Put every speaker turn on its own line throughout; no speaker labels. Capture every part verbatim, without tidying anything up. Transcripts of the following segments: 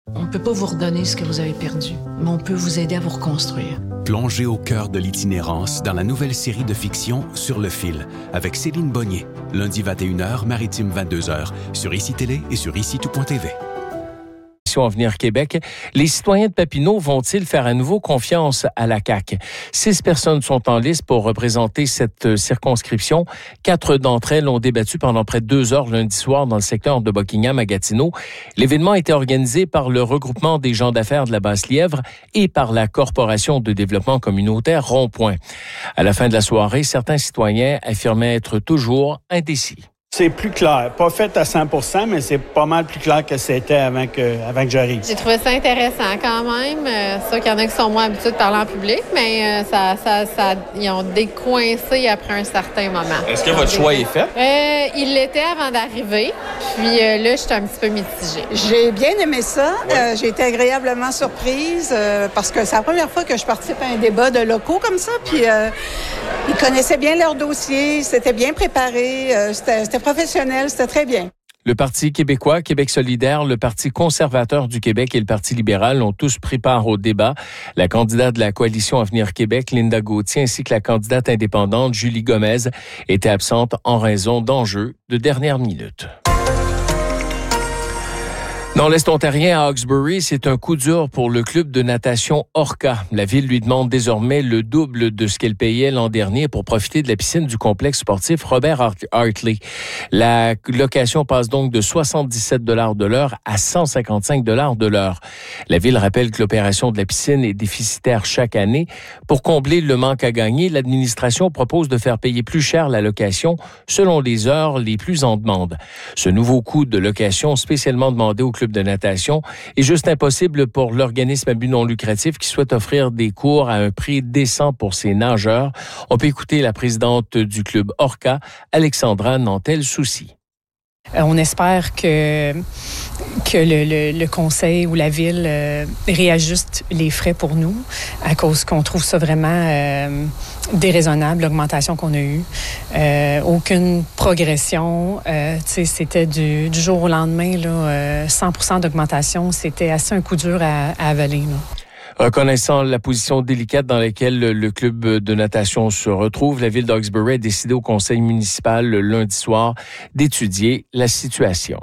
On ne peut pas vous redonner ce que vous avez perdu, mais on peut vous aider à vous reconstruire.
Plongez au cœur de l'itinérance dans la nouvelle série de fiction Sur le fil, avec Céline Bonnier, lundi vingt et une heures, maritime vingt-deux heures, sur I C I Télé et sur ici tout point t v.
Avenir Québec, les citoyens de Papineau vont-ils faire à nouveau confiance à la C A Q? Six personnes sont en liste pour représenter cette circonscription. Quatre d'entre elles ont débattu pendant près de deux heures lundi soir dans le secteur de Buckingham à Gatineau. L'événement a été organisé par le regroupement des gens d'affaires de la Basse-Lièvre et par la Corporation de développement communautaire Rond-Point. À la fin de la soirée, certains citoyens affirmaient être toujours indécis.
C'est plus clair. Pas fait à cent pour cent, mais c'est pas mal plus clair que c'était avant que, avant que j'arrive.
J'ai trouvé ça intéressant quand même. Euh, c'est sûr qu'il y en a qui sont moins habitués de parler en public, mais euh, ça, ça, ça, ils ont décoincé après un certain moment.
Est-ce que votre choix est fait?
Euh, il l'était avant d'arriver. Puis euh, là, j'étais un petit peu mitigée.
J'ai bien aimé ça. Ouais. Euh, j'ai été agréablement surprise euh, parce que c'est la première fois que je participe à un débat de locaux comme ça. Puis euh, ils connaissaient bien leur dossier, c'était bien préparé, euh, c'était, c'était professionnel, c'était très bien.
Le Parti québécois, Québec solidaire, le Parti conservateur du Québec et le Parti libéral ont tous pris part au débat. La candidate de la coalition Avenir Québec, Linda Gauthier, ainsi que la candidate indépendante, Julie Gomez, étaient absentes en raison d'enjeux de dernière minute. Dans l'Est ontarien, à Hawkesbury, c'est un coup dur pour le club de natation Orca. La ville lui demande désormais le double de ce qu'elle payait l'an dernier pour profiter de la piscine du complexe sportif Robert Hartley. La location passe donc de soixante-dix-sept dollars de l'heure à cent cinquante-cinq dollars de l'heure. La ville rappelle que l'opération de la piscine est déficitaire chaque année. Pour combler le manque à gagner, l'administration propose de faire payer plus cher la location selon les heures les plus en demande. Ce nouveau coût de location spécialement demandé au club de natation est juste impossible pour l'organisme à but non lucratif qui souhaite offrir des cours à un prix décent pour ses nageurs. On peut écouter la présidente du club Orca, Alexandra Nantel-Soucy.
Euh, on espère que, que le, le, le conseil ou la ville euh, réajuste les frais pour nous à cause qu'on trouve ça vraiment euh, déraisonnable, l'augmentation qu'on a eue. Euh, aucune progression. Euh, tu sais, c'était du, du jour au lendemain, là, euh, cent pour cent d'augmentation. C'était assez un coup dur à, à avaler, là.
Reconnaissant la position délicate dans laquelle le club de natation se retrouve, la ville d'Hawkesbury a décidé au conseil municipal le lundi soir d'étudier la situation.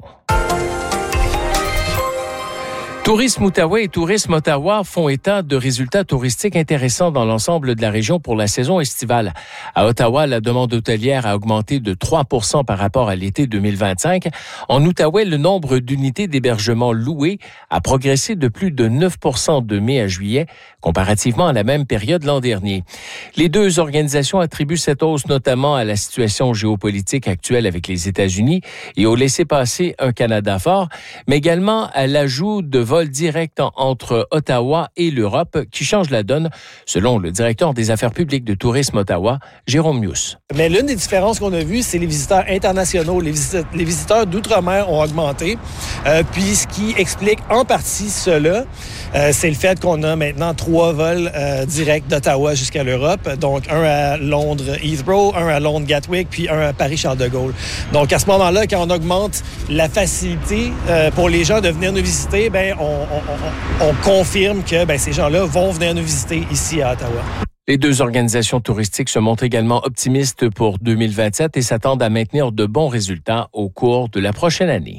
Tourisme Outaouais et Tourisme Ottawa font état de résultats touristiques intéressants dans l'ensemble de la région pour la saison estivale. À Ottawa, la demande hôtelière a augmenté de trois pour cent par rapport à l'été deux mille vingt-cinq. En Outaouais, le nombre d'unités d'hébergement louées a progressé de plus de neuf pour cent de mai à juillet, comparativement à la même période l'an dernier. Les deux organisations attribuent cette hausse notamment à la situation géopolitique actuelle avec les États-Unis et au laissez-passer un Canada fort, mais également à l'ajout de vols direct entre Ottawa et l'Europe qui change la donne, selon le directeur des affaires publiques de Tourisme Ottawa, Jérôme Mius.
Mais l'une des différences qu'on a vues, c'est les visiteurs internationaux. Les, visit- les visiteurs d'outre-mer ont augmenté. Euh, puis ce qui explique en partie cela, euh, c'est le fait qu'on a maintenant trois vols euh, directs d'Ottawa jusqu'à l'Europe. Donc un à Londres Heathrow, un à Londres Gatwick, puis un à Paris-Charles de Gaulle. Donc à ce moment-là, quand on augmente la facilité euh, pour les gens de venir nous visiter, ben on On, on, on confirme que ben, ces gens-là vont venir nous visiter ici à Ottawa.
Les deux organisations touristiques se montrent également optimistes pour deux mille vingt-sept et s'attendent à maintenir de bons résultats au cours de la prochaine année.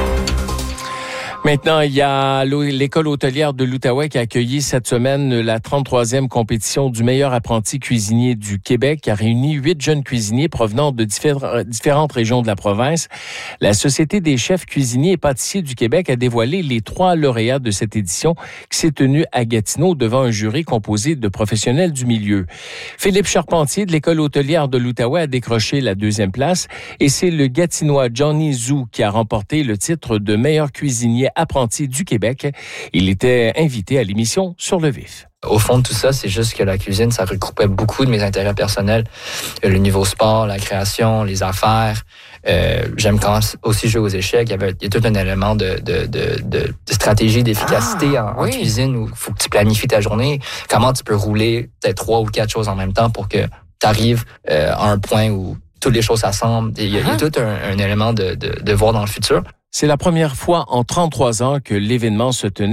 Maintenant, il y a l'école hôtelière de l'Outaouais qui a accueilli cette semaine la trente-troisième compétition du meilleur apprenti cuisinier du Québec, qui a réuni huit jeunes cuisiniers provenant de différentes régions de la province. La Société des chefs cuisiniers et pâtissiers du Québec a dévoilé les trois lauréats de cette édition qui s'est tenue à Gatineau devant un jury composé de professionnels du milieu. Philippe Charpentier de l'école hôtelière de l'Outaouais a décroché la deuxième place et c'est le Gatinois Johnny Zhu qui a remporté le titre de meilleur cuisinier apprenti du Québec. Il était invité à l'émission Sur le vif.
Au fond de tout ça, c'est juste que la cuisine, ça regroupait beaucoup de mes intérêts personnels. Le niveau sport, la création, les affaires. Euh, j'aime quand aussi jouer aux échecs. Il y avait il y a tout un élément de, de, de, de stratégie, d'efficacité ah, en, oui. en cuisine où il faut que tu planifies ta journée. Comment tu peux rouler peut-être trois ou quatre choses en même temps pour que tu arrives euh, à un point où toutes les choses s'assemblent. Il y a, ah. il y a tout un, un élément de, de, de voir dans le futur.
C'est la première fois en trente-trois ans que l'événement se tenait